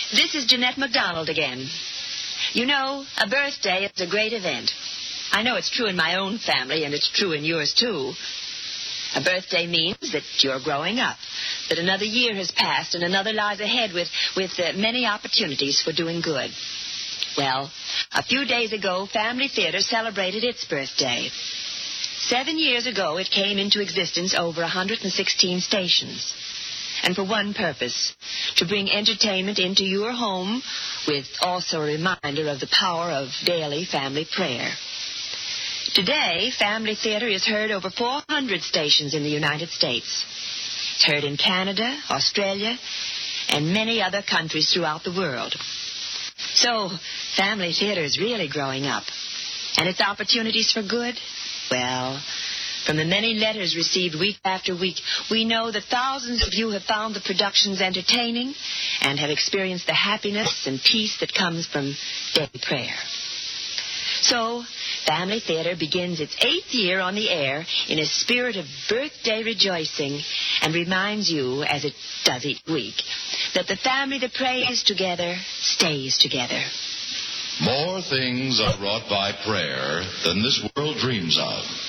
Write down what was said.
This is Jeanette MacDonald again. You know, a birthday is a great event. I know it's true in my own family, and it's true in yours, too. A birthday means that you're growing up, that another year has passed and another lies ahead with many opportunities for doing good. Well, a few days ago, Family Theater celebrated its birthday. 7 years ago, it came into existence over 116 stations. And for one purpose, to bring entertainment into your home with also a reminder of the power of daily family prayer. Today, Family Theater is heard over 400 stations in the United States. It's heard in Canada, Australia, and many other countries throughout the world. So, Family Theater is really growing up. And its opportunities for good? Well, from the many letters received week after week, we know that thousands of you have found the productions entertaining and have experienced the happiness and peace that comes from daily prayer. So, Family Theater begins its 8th year on the air in a spirit of birthday rejoicing and reminds you, as it does each week, that the family that prays together stays together. More things are wrought by prayer than this world dreams of.